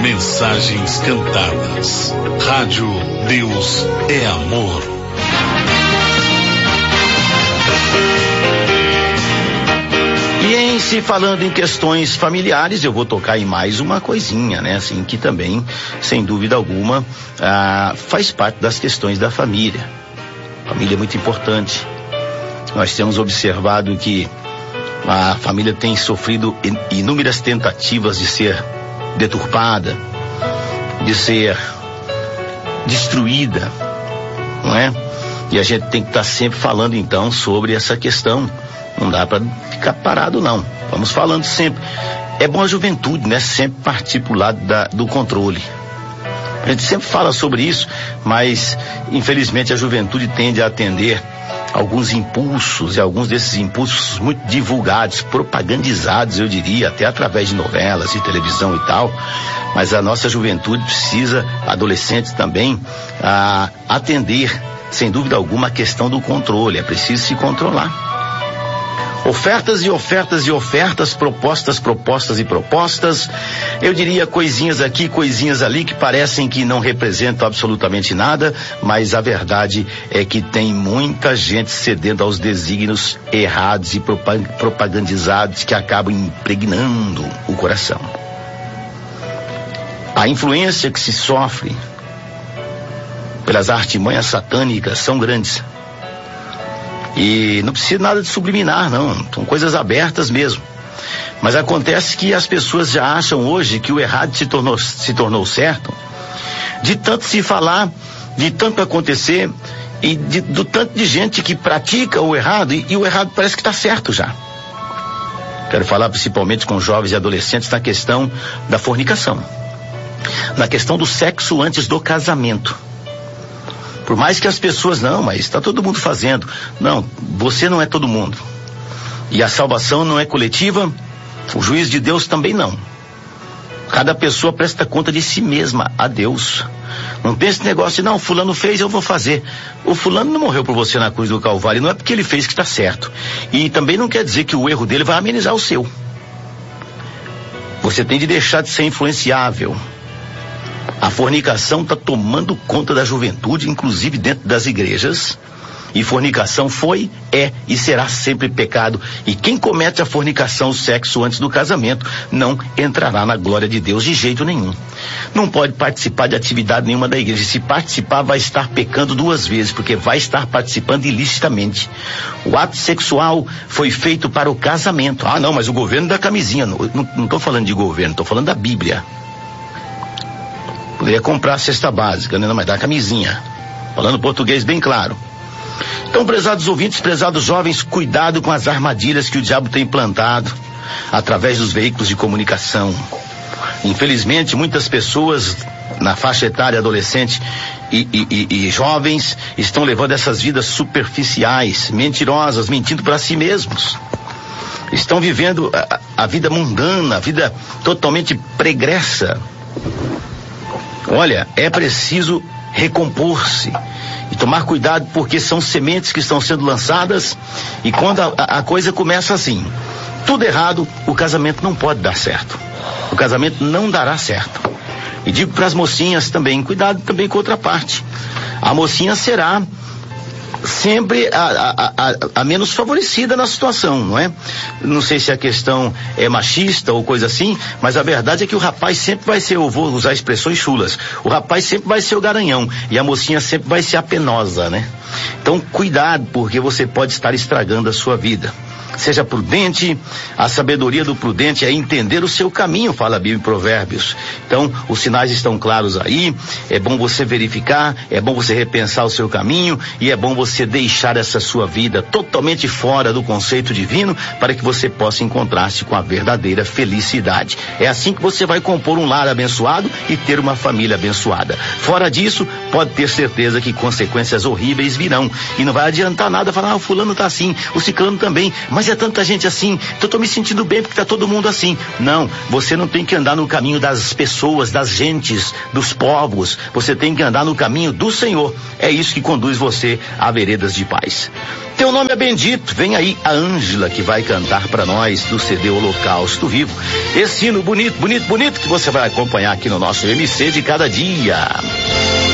Mensagens cantadas. Rádio Deus é Amor. E em se falando em questões familiares, eu vou tocar em mais uma coisinha, né? Assim, que também, sem dúvida alguma, faz parte das questões da família. A família é muito importante. Nós temos observado que a família tem sofrido inúmeras tentativas de ser deturpada, de ser destruída, não é? E a gente tem que estar sempre falando então sobre essa questão. Não dá para ficar parado, não. Vamos falando sempre. É bom a juventude, né? Sempre partir pro lado do controle. A gente sempre fala sobre isso, mas infelizmente a juventude tende a atender alguns impulsos, e alguns desses impulsos muito divulgados, propagandizados, eu diria, até através de novelas e televisão e tal. Mas a nossa juventude precisa, adolescentes também, atender, sem dúvida alguma, a questão do controle. É preciso se controlar. Ofertas e ofertas e ofertas, propostas e propostas. Eu diria coisinhas aqui, coisinhas ali que parecem que não representam absolutamente nada, mas a verdade é que tem muita gente cedendo aos desígnios errados e propagandizados que acabam impregnando o coração. A influência que se sofre pelas artimanhas satânicas são grandes. E não precisa nada de subliminar, não. São coisas abertas mesmo. Mas acontece que as pessoas já acham hoje que o errado se tornou certo. De tanto se falar, de tanto acontecer, e do tanto de gente que pratica o errado, e o errado parece que está certo já. Quero falar principalmente com jovens e adolescentes na questão da fornicação. Na questão do sexo antes do casamento. Por mais que as pessoas, não, mas está todo mundo fazendo. Não, você não é todo mundo. E a salvação não é coletiva, o juízo de Deus também não. Cada pessoa presta conta de si mesma a Deus. Não tem esse negócio de, não, fulano fez, eu vou fazer. O fulano não morreu por você na cruz do Calvário, não é porque ele fez que está certo. E também não quer dizer que o erro dele vai amenizar o seu. Você tem de deixar de ser influenciável. A fornicação está tomando conta da juventude, inclusive dentro das igrejas. E fornicação foi, é e será sempre pecado. E quem comete a fornicação, o sexo antes do casamento, não entrará na glória de Deus de jeito nenhum. Não pode participar de atividade nenhuma da igreja. Se participar, vai estar pecando duas vezes, porque vai estar participando ilicitamente. O ato sexual foi feito para o casamento. Ah, não, mas o governo dá camisinha. Não estou falando de governo, estou falando da Bíblia. Poderia comprar a cesta básica, né? Não, mas dá camisinha. Falando português bem claro. Então, prezados ouvintes, prezados jovens, cuidado com as armadilhas que o diabo tem plantado através dos veículos de comunicação. Infelizmente, muitas pessoas na faixa etária adolescente e jovens estão levando essas vidas superficiais, mentirosas, mentindo para si mesmos. Estão vivendo a vida mundana, a vida totalmente pregressa. Olha, é preciso recompor-se e tomar cuidado, porque são sementes que estão sendo lançadas, e quando a coisa começa assim, tudo errado, o casamento não pode dar certo. O casamento não dará certo. E digo para as mocinhas também, cuidado também com outra parte. A mocinha será sempre a menos favorecida na situação, não é? Não sei se a questão é machista ou coisa assim, mas a verdade é que o rapaz sempre vai ser, eu vou usar expressões chulas, o rapaz sempre vai ser o garanhão e a mocinha sempre vai ser a penosa, né? Então cuidado, porque você pode estar estragando a sua vida. Seja prudente, a sabedoria do prudente é entender o seu caminho, fala a Bíblia em Provérbios. Então, os sinais estão claros aí, é bom você verificar, é bom você repensar o seu caminho, e é bom você deixar essa sua vida totalmente fora do conceito divino, para que você possa encontrar-se com a verdadeira felicidade. É assim que você vai compor um lar abençoado e ter uma família abençoada. Fora disso, pode ter certeza que consequências horríveis virão, e não vai adiantar nada falar, o fulano tá assim, o ciclano também, mas mas é tanta gente assim, então eu tô me sentindo bem porque tá todo mundo assim. Não, você não tem que andar no caminho das pessoas, das gentes, dos povos. Você tem que andar no caminho do Senhor. É isso que conduz você a veredas de paz. Teu nome é bendito. Vem aí a Ângela, que vai cantar para nós do CD Holocausto Vivo. Esse hino bonito, bonito, bonito que você vai acompanhar aqui no nosso MC de cada dia.